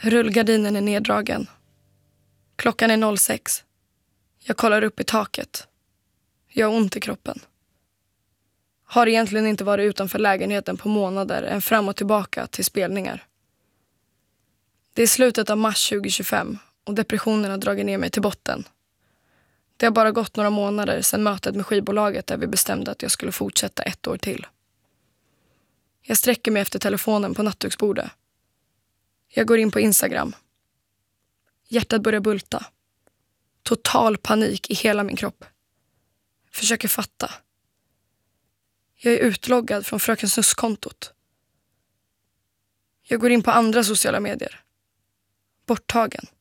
Rullgardinen är neddragen. Klockan är 06. Jag kollar upp i taket. Jag har ont i kroppen. Har egentligen inte varit utanför lägenheten på månader än fram och tillbaka till spelningar. Det är slutet av mars 2025 och depressionen har dragit ner mig till botten. Det har bara gått några månader sedan mötet med skivbolaget där vi bestämde att jag skulle fortsätta 1 år till. Jag sträcker mig efter telefonen på nattduksbordet. Jag går in på Instagram. Hjärtat börjar bulta. Total panik i hela min kropp. Försöker fatta. Jag är utloggad från Fröken Snusk-kontot. Jag går in på andra sociala medier. Borttagen.